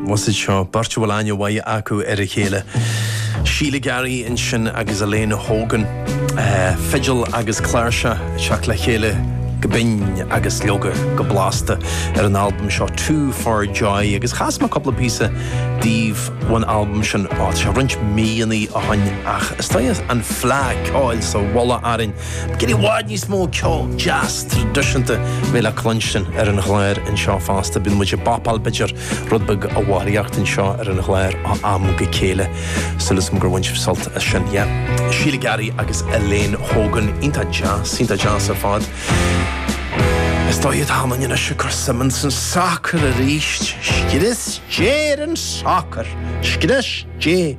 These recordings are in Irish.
was it seo Bartúil Aine Wai acu Chéile. Sheila Gary in sin agus Elena Hogan, Fidgel agus Clarsha, Seach le Chéile Gabin agus Loga go blasta an album seo Two for Joy agus chas ma couple of pieces Dave one album sin se rint míanaí a hain ach staias an flag cáil so walla arin gedi wad ní smó ceol jazz traditionta méle clunstin an chléir in seo fásta bin muid bapal bidger rudbeg a wariacht in seo an chléir a am go chéile sulas gur winch salt a sin Sheila Gary agus Elaine Hogan inta jazz a fad Stoiad haman in a Sugar Simmons and soccer a reached. Skidis J and soccer. Skidis J.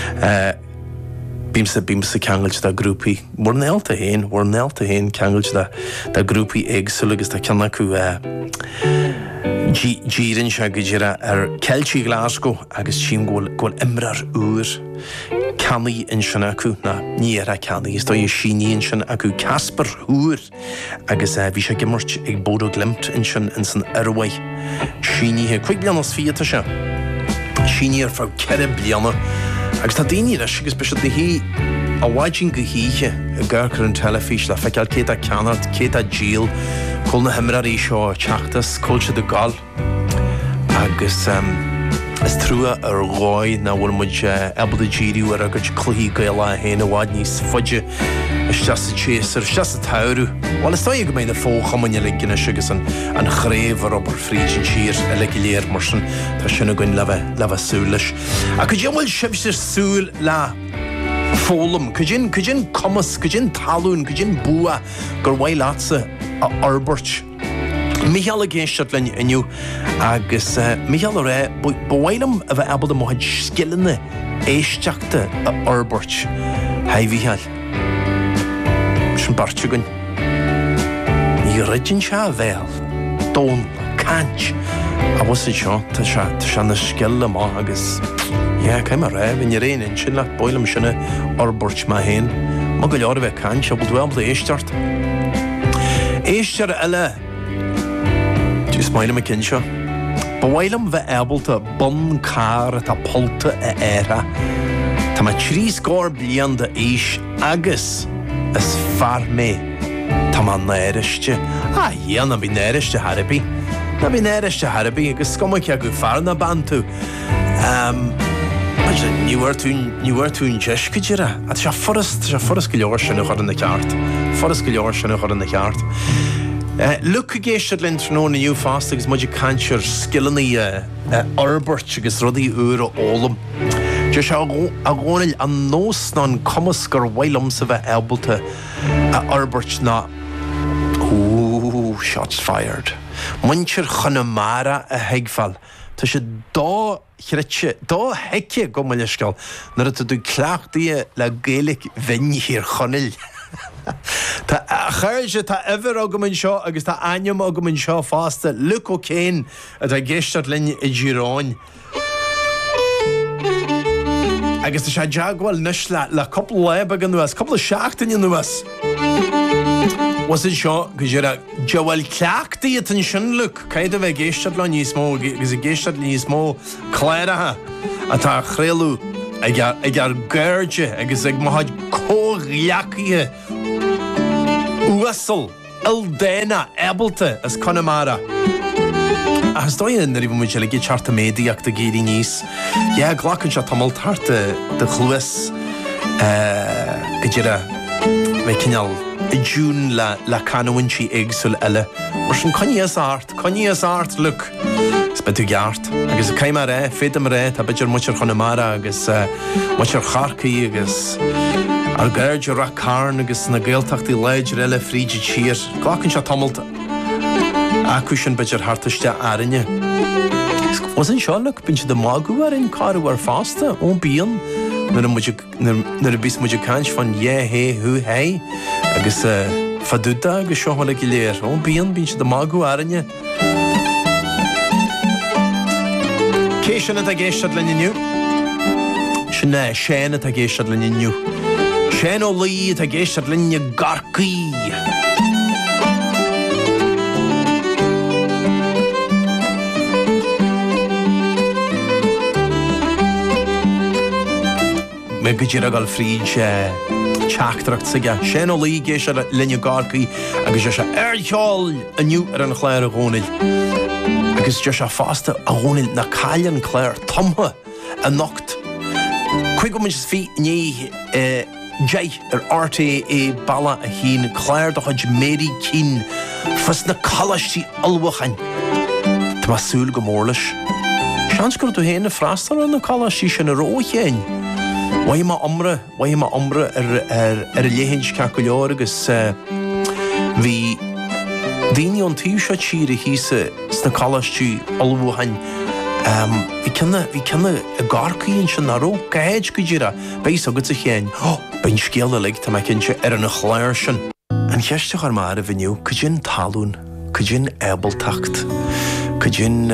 Bimsa kangels da groupie. We're nelta heen kangels da groupie egg sulugus da kanaku Jirin shagijira Kelchi Glasgow agus chim gol emrar ur. Canny in Shanaku na Niera Canny is do you Sheeny in Shan Aku Casper Hoor agus Visha Gimmert ag Bodo Glimt in Shan in San Erway Sheeny he quick Blianos Fiatasha Sheeny for Keribliana agus Tadini Rashigus Bishop the he a watching Gahiche a Gurker and Telefish la Fekal Keta Canard Keta Jill Colna Hemrari Shaw Chachtas Culture the Gal agus Is trua roi na bhfuil muid able de jíriú ar agad clúí gaila héna bhád níos fudge is just a chéasar, is just a tauru. Well, is táig go méid na fóchamanne le gine sigus an chréimh ar obair fríd an tír a le léir mar sin tá sinna goin leva súlis. A could you bhfuil sibsir súl le fólam, could you commas, could you talún, could you bua gur bhaid látsa a arbort Michael géisteart lenne iniu agus Michael ré bhailam a bheith abal am haid skillanna éisteachta a arbort hai Michael sin bartugan ní ridin se bhéal dón cant a was seo tá se na skilla má agus caiim a ré bhín réin sin le bhailam sinna arbort má héin má go leor a bheith cant se bud bhfuil éisteart éistear eile Smaile McKinshaw. Bhailam bheith ábalta bun car tá polta a éire. Tá ma trí scór blian de éis agus is far mé. Tá ma néiriiste. Na bhí néiriiste Harabí. Na bhí néiriiste Harabí agus scomaic go far na bantu. Níhar tún jeisca dira. A tá forras go leor sinna chur na ceart. Forras go leor sinna chur na ceart. Look géistead linn tróna nniu fásta agus muidir cantir skillannaí arbort agus rudaí úr a ólam. De se a gcónail an nós ná an commas gur bhailam sa bheith ábalta a arbort na shots fired. Muintir Chonamara a heagfall. Tá sé dá heice go maileisceáil nar a tú cleachtaí le Gaelic vinníhir chonil. Tá chuirse tá ever agamann seo agus tá aim agamann seo fásta Luke O'Kane a tá géisteart linn I Giráin. Agus tá sé deagháil nuis le couple leba gan nuas, couple seachtaine nuas. Was it seo go dtíar deabhail cleachtaí an sin Luke, caiad a bheith géisteart le níos mó agus a géisteart níos mó chléirethe a tá chréalú ag ar gairde agus ag maithid cóghleacaithe Uasal, Ildena, Ebalta, as Connemara. As dói na rifo muid le gé charta médiach da géri níos. Glachan se tamil tarta de chluas gydira fe cynnal y jún la canwyn si egsul ele. Mar sy'n conias art, look. Sbetu gart. Agus y caim ar e, fed am re, ta bydjar mwcher Connemara, agus mwcher charci, agus ar gairde ra carn agus na gaeltachtaí leidir eile fríide tír. Glachan se tamalt acu sin beidir hartaiste arinne. Was in seánach bin se de mágu ar in carú ar fásta ón bíon nar a bís muidir cant fan hé hu hei agus fadúda agus seohla go léir. Ón bíon bin se de mágu arinne. Cé sinna a géistead lenne nniu? Sinna séna a géistead lenne nniu. Séan ó líad a géistead lenne garcaí. me go dtír agal fríd teachtracht sa ge sin ó lí géis linne garcaí agus sé airtheáil aniu ar an chléir a gcónail. Agus de se fásta a gcónail na caileann chléir tomtha a nocht. Chuig go is fi ní jai RTA balla a hín chléir do chuid méri cín fas na callastí alwachain. Tá má súl go mórlas. Seans gur tú héna frastar an na callastí sin a róchéin. Wai ma omra ar a léhéns caculeor agus hí dhíine an tíú se tír a hísa sna callastí alwachain. Bhí cinna a garcaíonn sin na ró gaid go ddíra béis agat a chéin. Bain scéalda le tá cinse ar an chléir sin. An cheiste chu mar a bhiniu, cudjin talún, cudjin ebaltacht, cudjin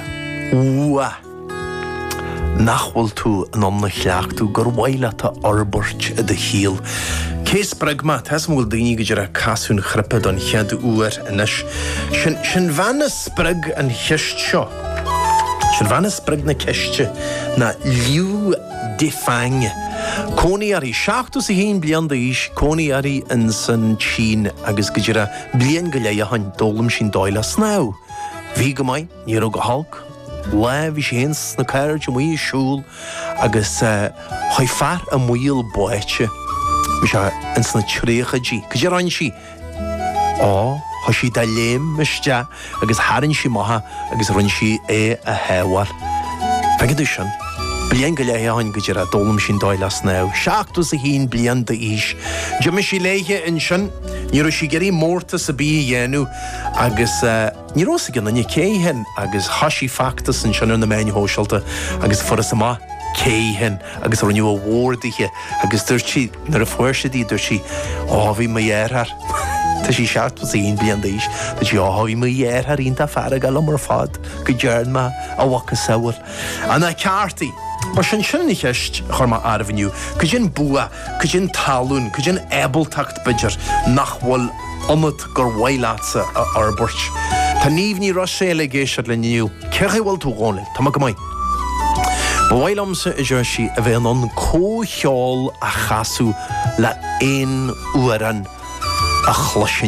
nachhfuil tú an anna chleachtú gur bhaile tá arbort a de híal. Cés bragma, tas múl daoine go ddíra casún chripa don chead uair inis. Sin bhena sprag an cheist seo. Sin bhena sprag na ceiste na liú defang. Cónaí arí 71 blian da is, cónaí arí in san Chín agus go ddíra blian go léitheáin dólam sin dáile snáw. Bhí go maith, ní go halc, le bhí séns na cair de muí siúl agus chuid fear a muíl buaite. Bhí se in sna tríochadí, go ddíra an si. Tá sí dá léim meiste agus háann si maithe agus run si a héhhail. Fegad sin. Blian go léitheáin go ddíra dólam sin dáile snáw. 71 blian da is. Deimi sí léithe in sin, ní raibh sí geirí mórta sa bí dhéanú agus ní rosa gan na céithin agus hasí factas in sin na main hóseilta agus foras sama céithin agus runniu a bhórdaithe agus dúir si nar a fuirsidí dúir si bhí ma dhéarthar. Tá sí 71 blian da is, tá sí bhí ma dhéarthar ionta fear gal mar fad go ddearn ma a bhacha saoir. Anna ceartaí mar sin sinna cheist chur má arbhniu, go sin bua, go sin talún, go sin ebaltacht bidjar nachhfuil omad gur bhaileatsa a arbort. Tá níomhní roséile géisiad le níu, cecha bhfuil tú gcónail, tá go maith. Bhailamsa i ddeir si a bheith an cócheáil a chasú le éon uaran a chluisin.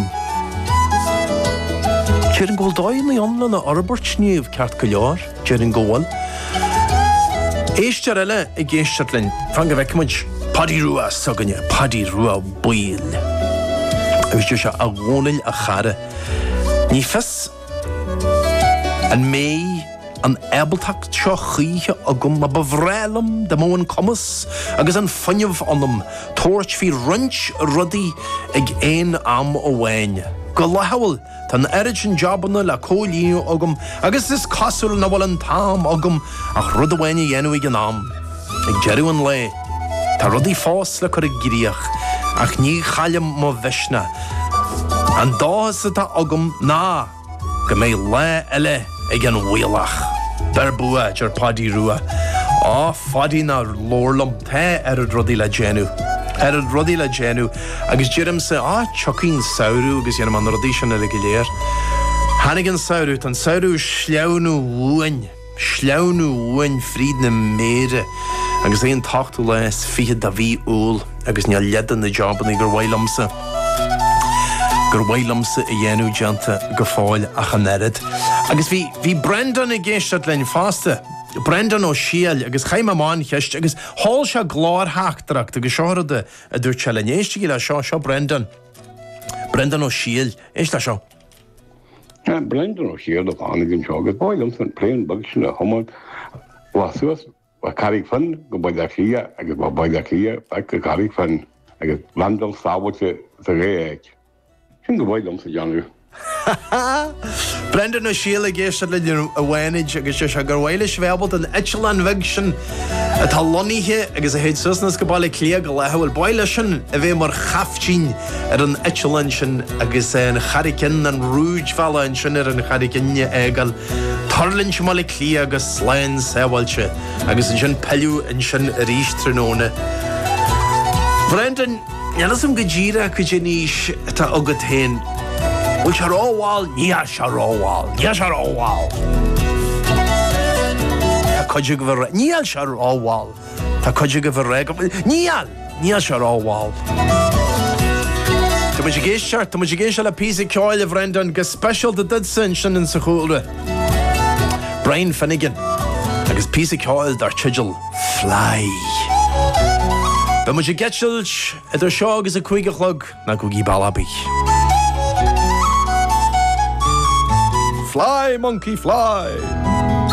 Ceir an ggóil dáin na anla na arbort sníomh ceart go leor, ceir an ggóil. Éistear eile I géisteart linn, fan go bheicimiid padí rua saganne, padí rua buil. Agus dúir se a gcónail a chara. Ní fis an mé an ebaltacht seo chíthe agam a bhrealam de mó an commas agus an funineh anam tóirt fi runch rudaí ag éon am ó bhain. Go lehail tan erid sin jobbanna le cólíú agam agus is cosúil na bhfuil an tám agam ach rud a bhaine dhéanamh an am. Ag jeú an le, tá rudaí fás le chur gríoch ach ní chailm má bheisna. An dáhas atá agam ná go mé le eile ag an bhuialach. Ber bua jar padí rua. Fadí na lórlam the rudaí le déanú. Rudaí le déanú agus ddírim sa chocaín saoirú agus dhéanam an rudaí sin le go léir. Hannig an saoirú, tan saoirú sleanú uain fríd na méire agus éon tachtú le fiche da bhí úl agus ní ledan na jobbanna gur bhailamsa. Gur bhailamsa I dhéanú deanta go fáil a chanerid. Agus bhí Brendan I géisteart lein fásta. Brendan ó síal agus chaim amán cheist agus hall se glár háachtarach agus seorada a dúirt se lenéiste le seo Brendan. Brendan ó síal, éis le seo? Brendan ó síal a bhánigin seo agus báilm san pléin bag sin a thomáid bhasuas ba carig fan go baid a clia agus ba baid a clia ag go carig fan agus landal sábailte sa réig. Sin go báilm sa Janú. Brendan ó síal a géisteart le a bhhainid agus se gur bhhaile svebalt an Echelan bheag sin atá loníthe agus a héad susnas go bailile clia go lethbhfuil baile sin a bheith mar chaftín ar an Echelan sin agus an charicin an rúidhheile an sin ar an charicinne égal. Tarlinn se mála clia agus sláin sábhailte agus an sin peiliú an sin a ríis tróna. Brendan, nealasam go ddíra go dé níos atá agad hain. Bhfuil se ráháil, ní se ráháil. Coide go bhar níl se ráháil. Tá coide go bhar réig. Níl se ráháil. Tá muid géisteart, tá muid géiste le písa ceáil a bhrendan go special de dud sin in sa chúlra. Brian Finnegan agus písa ceáil dar tiidil Fly. Ba muid getisiilt idir seo agus a chuige chlog na go gí ballabí. Fly, monkey, fly!